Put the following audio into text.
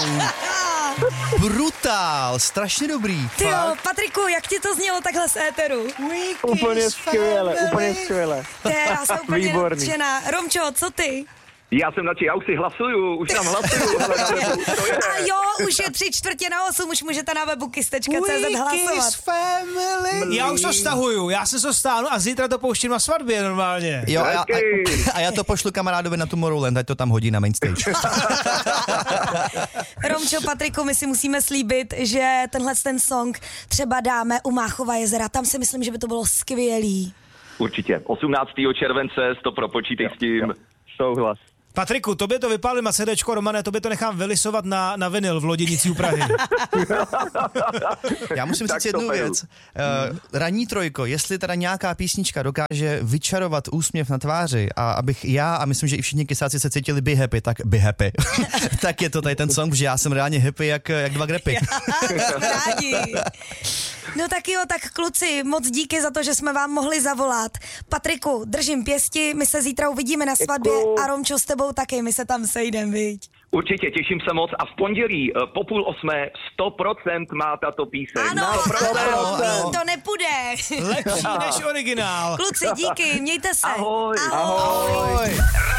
Brutál, strašně dobrý. Ty jo, Patriku, jak ti to znělo takhle z éteru? Úplně skvěle. Já jsem úplně nadšená. Romčo, co ty? Já jsem nadšený, já už si hlasuju, už tam hlasuju. A jo, už je 7:45, už můžete na webu kiss.cz hlasovat. Já už to stahuju, já se to stáhnu a zítra to pouštím na svatbě normálně. Jo, a já to pošlu kamarádovi na Tomorrowland, ať to tam hodí na main stage. Romčo, Patriku, my si musíme slíbit, že ten song třeba dáme u Máchova jezera, tam si myslím, že by to bylo skvělý. Určitě, 18. července, to propočítej s tím. Souhlas. Patriku, tobě to vypálím na CDčko, Romane, tobě to nechám vylisovat na vinyl v Loděnicí u Prahy. Já musím říct jednu věc. Ranní trojko, jestli teda nějaká písnička dokáže vyčarovat úsměv na tváři a abych já a myslím, že i všichni kysáci se cítili be happy, tak be happy. Tak je to tady ten song, že já jsem reálně happy jak dva grepy. Rádi. No tak jo, tak kluci, moc díky za to, že jsme vám mohli zavolat. Patriku, držím pěsti, my se zítra uvidíme na svatbě a Romčo s tebou taky, my se tam sejdem, viď? Určitě, těším se moc a v pondělí po 7:30 100% má tato píseň. Ano, to nepůjde. Lepší než originál. Kluci, díky, mějte se. Ahoj. Ahoj.